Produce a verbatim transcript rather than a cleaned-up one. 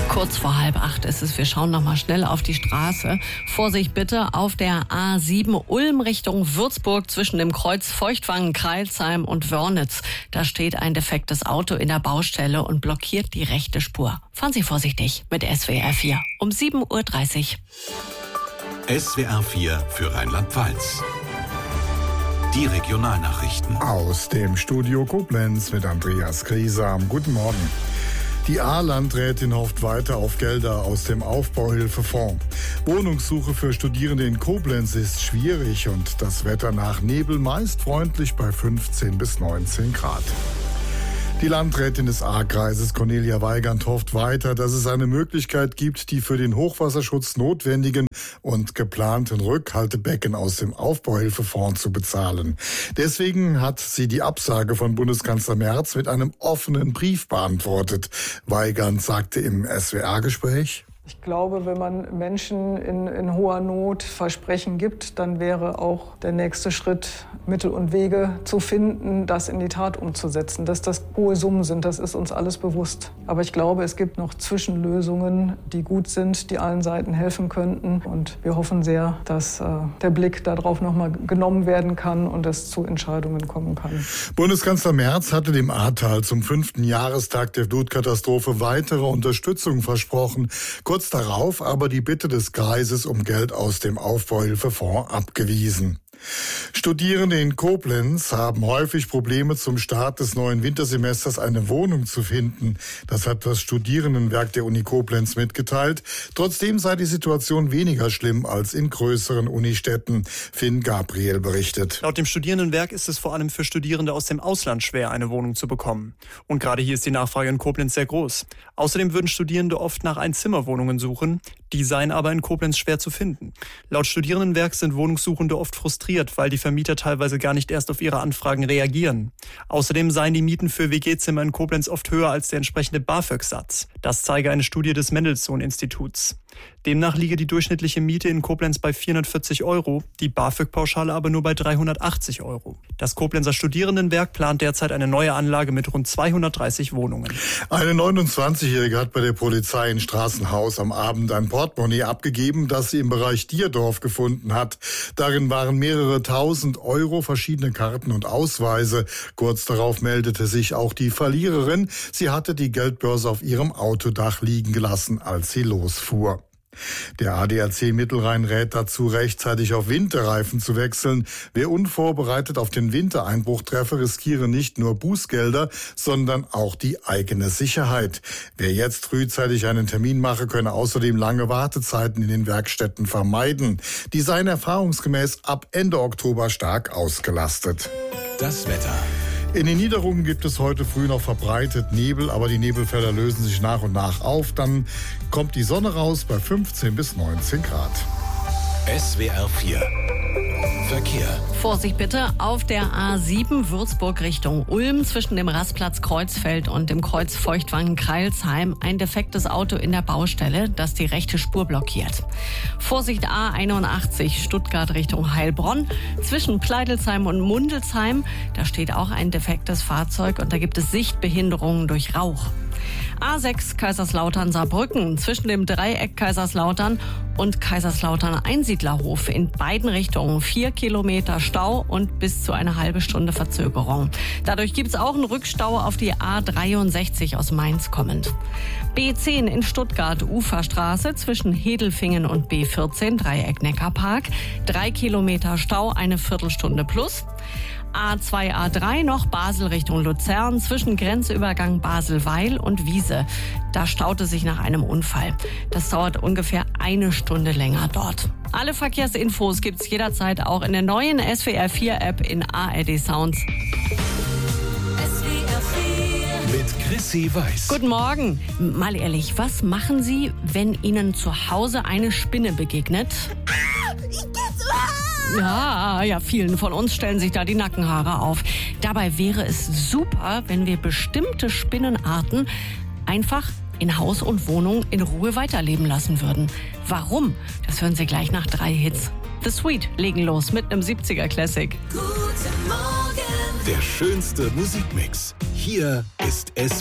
Kurz vor halb acht ist es. Wir schauen noch mal schnell auf die Straße. Vorsicht bitte auf der A sieben Ulm Richtung Würzburg zwischen dem Kreuz Feuchtwangen, Crailsheim und Wörnitz. Da steht ein defektes Auto in der Baustelle und blockiert die rechte Spur. Fahren Sie vorsichtig mit S W R vier um sieben Uhr dreißig. S W R vier für Rheinland-Pfalz. Die Regionalnachrichten. Aus dem Studio Koblenz mit Andreas Griesam. Guten Morgen. Die A-Landrätin hofft weiter auf Gelder aus dem Aufbauhilfefonds. Wohnungssuche für Studierende in Koblenz ist schwierig und das Wetter nach Nebel meist freundlich bei fünfzehn bis neunzehn Grad. Die Landrätin des A-Kreises Cornelia Weigand hofft weiter, dass es eine Möglichkeit gibt, die für den Hochwasserschutz notwendigen und geplanten Rückhaltebecken aus dem Aufbauhilfefonds zu bezahlen. Deswegen hat sie die Absage von Bundeskanzler Merz mit einem offenen Brief beantwortet. Weigand sagte im S W R-Gespräch: Ich glaube, wenn man Menschen in, in hoher Not Versprechen gibt, dann wäre auch der nächste Schritt, Mittel und Wege zu finden, das in die Tat umzusetzen. Dass das hohe Summen sind, das ist uns alles bewusst. Aber ich glaube, es gibt noch Zwischenlösungen, die gut sind, die allen Seiten helfen könnten. Und wir hoffen sehr, dass äh, der Blick darauf noch mal genommen werden kann und es zu Entscheidungen kommen kann. Bundeskanzler Merz hatte dem Ahrtal zum fünften Jahrestag der Flutkatastrophe weitere Unterstützung versprochen. Kurz darauf aber die Bitte des Kreises um Geld aus dem Aufbauhilfefonds abgewiesen. Studierende in Koblenz haben häufig Probleme, zum Start des neuen Wintersemesters eine Wohnung zu finden. Das hat das Studierendenwerk der Uni Koblenz mitgeteilt. Trotzdem sei die Situation weniger schlimm als in größeren Unistädten. Finn Gabriel berichtet. Laut dem Studierendenwerk ist es vor allem für Studierende aus dem Ausland schwer, eine Wohnung zu bekommen. Und gerade hier ist die Nachfrage in Koblenz sehr groß. Außerdem würden Studierende oft nach Einzimmerwohnungen suchen. Die seien aber in Koblenz schwer zu finden. Laut Studierendenwerk sind Wohnungssuchende oft frustriert, weil die Vermieter teilweise gar nicht erst auf ihre Anfragen reagieren. Außerdem seien die Mieten für W G-Zimmer in Koblenz oft höher als der entsprechende BAföG-Satz. Das zeige eine Studie des Mendelssohn-Instituts. Demnach liege die durchschnittliche Miete in Koblenz bei vierhundertvierzig Euro, die BAföG-Pauschale aber nur bei dreihundertachtzig Euro. Das Koblenzer Studierendenwerk plant derzeit eine neue Anlage mit rund zweihundertdreißig Wohnungen. Eine neunundzwanzigjährige hat bei der Polizei in Straßenhaus am Abend ein Portemonnaie abgegeben, das sie im Bereich Dierdorf gefunden hat. Darin waren mehrere tausend Euro, verschiedene Karten und Ausweise. Kurz darauf meldete sich auch die Verliererin. Sie hatte die Geldbörse auf ihrem Autodach liegen gelassen, als sie losfuhr. Der A D A C Mittelrhein rät dazu, rechtzeitig auf Winterreifen zu wechseln. Wer unvorbereitet auf den Wintereinbruch treffe, riskiere nicht nur Bußgelder, sondern auch die eigene Sicherheit. Wer jetzt frühzeitig einen Termin mache, könne außerdem lange Wartezeiten in den Werkstätten vermeiden. Die seien erfahrungsgemäß ab Ende Oktober stark ausgelastet. Das Wetter. In den Niederungen gibt es heute früh noch verbreitet Nebel, aber die Nebelfelder lösen sich nach und nach auf. Dann kommt die Sonne raus bei fünfzehn bis neunzehn Grad. S W R vier Verkehr. Vorsicht bitte auf der A sieben Würzburg Richtung Ulm zwischen dem Rastplatz Kreuzfeld und dem Kreuz Feuchtwangen-Crailsheim ein defektes Auto in der Baustelle, das die rechte Spur blockiert. Vorsicht A einundachtzig Stuttgart Richtung Heilbronn zwischen Pleidelsheim und Mundelsheim. Da steht auch ein defektes Fahrzeug und da gibt es Sichtbehinderungen durch Rauch. A sechs Kaiserslautern-Saarbrücken zwischen dem Dreieck Kaiserslautern und Kaiserslautern-Einsiedlerhof in beiden Richtungen vier Kilometer Stau und bis zu eine halbe Stunde Verzögerung. Dadurch gibt es auch einen Rückstau auf die A dreiundsechzig aus Mainz kommend. B zehn in Stuttgart Uferstraße zwischen Hedelfingen und B vierzehn Dreieck Neckarpark drei Kilometer Stau, eine Viertelstunde plus. A zwei A drei noch Basel Richtung Luzern zwischen Grenzübergang Basel-Weil und Wiese. Da staute sich nach einem Unfall. Das dauert ungefähr eine Stunde länger dort. Alle Verkehrsinfos gibt's jederzeit auch in der neuen S W R vier App in A R D Sounds. S W R vier mit Chrissy Weiß. Guten Morgen. Mal ehrlich, was machen Sie, wenn Ihnen zu Hause eine Spinne begegnet? Ich geht's Ja, ja, vielen von uns stellen sich da die Nackenhaare auf. Dabei wäre es super, wenn wir bestimmte Spinnenarten einfach in Haus und Wohnung in Ruhe weiterleben lassen würden. Warum? Das hören Sie gleich nach drei Hits. The Sweet legen los mit einem siebziger Classic. Guten Morgen. Der schönste Musikmix. Hier ist S